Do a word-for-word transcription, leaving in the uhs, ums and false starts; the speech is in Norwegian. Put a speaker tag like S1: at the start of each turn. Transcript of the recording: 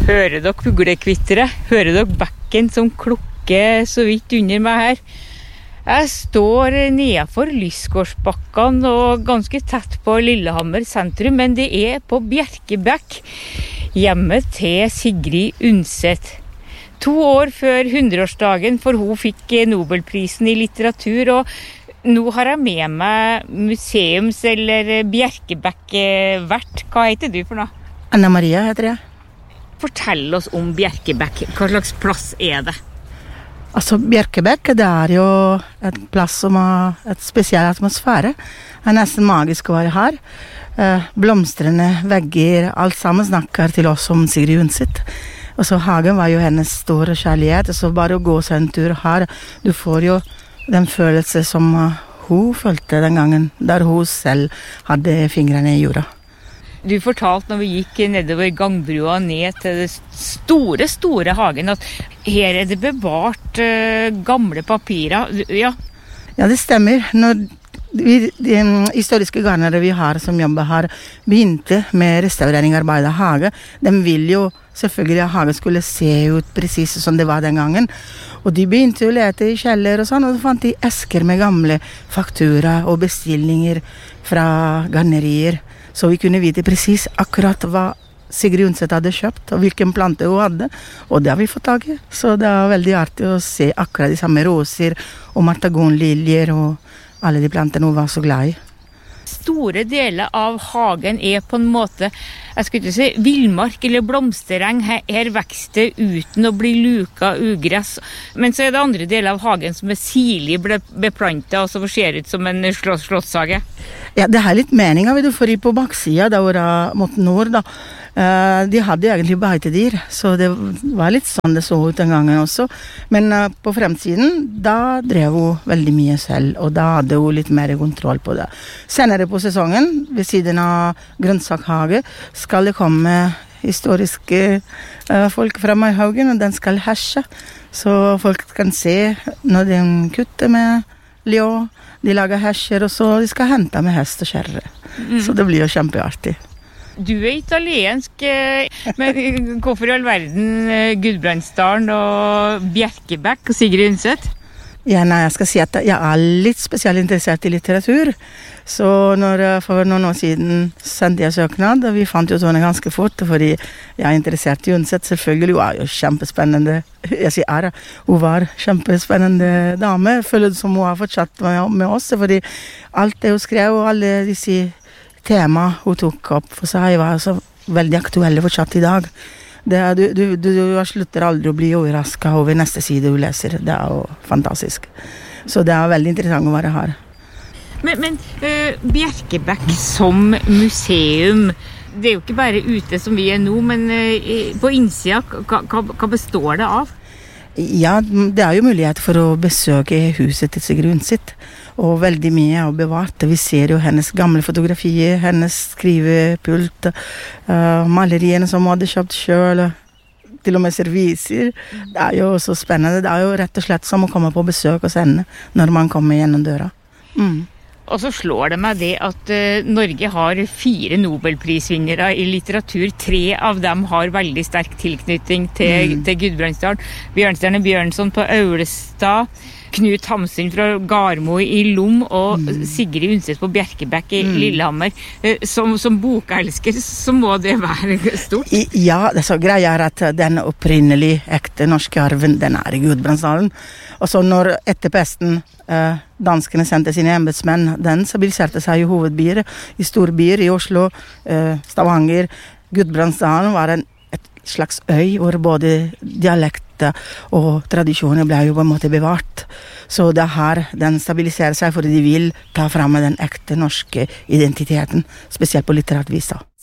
S1: Hører dere fuglekvittere? Hører dere bekken som klukker så vidt under meg her? Jeg står nedenfor Lysgårdsbakken og ganske tett på Lillehammer sentrum, men det er på Bjerkebekk, hjemmet til Sigrid Undset. To år før hundreårsdagen, for hun fikk Nobelprisen i litteratur, og nå har jeg med meg museums- eller Bjerkebekk-vert. Hva heter du for noe?
S2: Anna Maria heter jeg.
S1: Fortell oss om Bjerkebekk. Hva slags plass er det?
S2: Altså, Bjerkebekk, det er jo et plass som har et spesiell atmosfære. Det er nesten magisk å være her. Eh, blomstrende vegger, alt sammen snakker til oss om Sigrid Undset. Og så hagen var jo hennes store kjærlighet, så bare å gå seg en tur her, du får jo den følelse som hun følte den gangen, der hun selv hadde fingrene i jorda.
S1: Du fortalte når vi gikk nedover gangbrua ned til det store, store hagen, at her er det bevart uh, gamle papirer. Ja.
S2: Ja, det stemmer. Når vi, de historiske garnere vi har som jobber her, begynte med restaureringsarbeidet av hage, de vil jo selvfølgelig at hagen skulle se ut precis som det var den gangen. Og de begynte å lete i kjeller og sånn, og så fant de esker med gamle fakturer og bestillinger fra garnerier. Så vi kunne vite precis akkurat hva Sigrid Undset hadde kjøpt, og hvilken plante hun hadde, og det har vi fått tag i. Så det er veldig artig å se akkurat de samme roser og martagonliljer og alle de plantene hun var så glad i.
S1: Store deler av hagen er på en måte, jeg skulle ikke si, villmark eller blomstereng. Her, her vokser det uten å bli luka ugress. Men så er det andre deler av hagen som er sirlig beplantet, og som ser ut som en slåss, slottshage.
S2: Ja, det er litt meningen, vet du, for på baksida, da var det mot nord, da. Uh, de hadde egentlig beitedyr, så det var litt sånn det så ut den gangen også. Men uh, på fremtiden, da drev hun veldig mye selv, og da hadde hun litt mer kontroll på det. Senere på sesongen, ved siden av grønnsakshage, skal det komme historiske uh, folk fra Maihaugen, og den skal herse. Så folk kan se når de kutter med ljå, de lager herser, og så de skal hente med hest og kjerre. Mm. Så det blir jo kjempeartig.
S1: Du er italiensk, men hvorfor i all verden Gudbrandsdalen og Bjerkebekk og Sigrid Undset?
S2: Ja, nei, jeg skal si at jeg er litt spesielt interessert i litteratur. Så når, for noen år siden sendte jeg søknad, og vi fant jo sånne ganske fort, fordi jeg er interessert i Undset. Selvfølgelig, hun er jo kjempespennende. Jeg sier er, hun var kjempespennende dame. Jeg føler det som hun har fortsatt med, med oss, fordi alt det hun skrev, og alle disse tema hun tok opp for seg var så veldig aktuelle fortsatt i dag. Det er, du, du, du, du slutter aldri å bli overrasket over neste side du leser. Det er jo fantastisk. Så det er veldig interessant å være her.
S1: Men, men uh, Bjerkebekk som museum, det er jo ikke bare ute som vi er nå, men uh, på innsida, hva, hva, hva består det av?
S2: Ja, det er jo mulighet for å besøke huset til Sigrid Undset, og veldig mye er bevart. Vi ser jo hennes gamle fotografier, hennes skrivepult, uh, maleriene som hun hadde kjøpt selv, til og med serviser. Det er jo så spennende. Det er jo rett og slett som å komme på besøk hos henne når man kommer gjennom døra. Mm.
S1: Og så slår det meg det at uh, Norge har fire Nobelprisvinnere i litteratur. Tre av dem har veldig sterk tilknytning til, mm. til Gudbrandsdalen. Bjørnstjerne Bjørnson på Aulestad, Knut Hamsun fra Garmo i Lom og mm. Sigrid Undset på Bjerkebekk i mm. Lillehammer. Som, som bokelsker så må det være stort.
S2: I, ja, det er så greia er at den opprinnelig ekte norske arven, den er i Gudbrandsdalen. Og så når etter pesten eh, danskene sendte sine embedsmenn, den stabiliserte seg i hovedbyer, i storbyer, i Oslo, eh, Stavanger. Gudbrandsdalen var en et slags øy hvor både dialekter og tradisjoner ble jo på en måte bevart. Så det er her den stabiliserer seg, fordi de vil ta frem den ekte norske identiteten, spesielt på litterært vis.